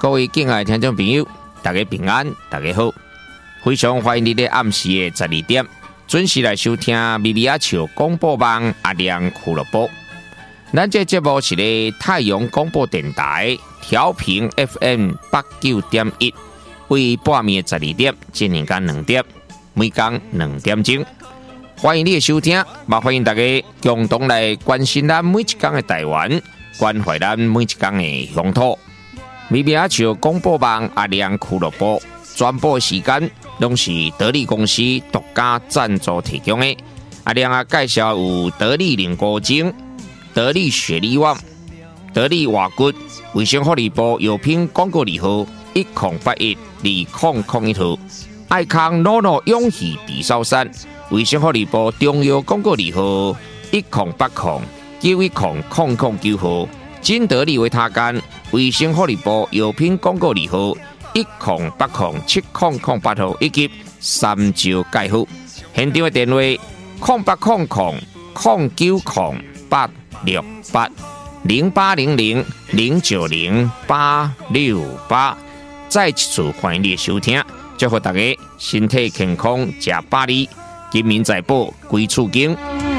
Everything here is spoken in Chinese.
各位敬爱的听众朋友，大家平安，大家好，非常欢迎你在暗时的12点准时来收听咪咪阿笑广播网阿亮俱乐部。咱这节目是咧太阳广播电台调频 FM 89.1，为半暝12点进行到2点，每天2点钟。欢迎你的收听，也欢迎大家共同来关心咱每一天的台湾，关怀咱每一天的乡土。咪咪阿笑广播网阿亮俱乐部转播时间拢是得力公司独家赞助提供的。阿亮啊，介绍有得力凝固精、得力雪力旺、得力瓦骨、卫生福利部药品广告字号10812001号，爱康诺诺永续地烧山，卫生福利部中药广告字号1080910009号，金得力维他干，卫生福利部药品广告字号10807008号，以及三招介护。现场的电话0800090868，0800090868。再一次欢迎你的收听，祝福大家身体健康，吃百里，金民财宝归厝经。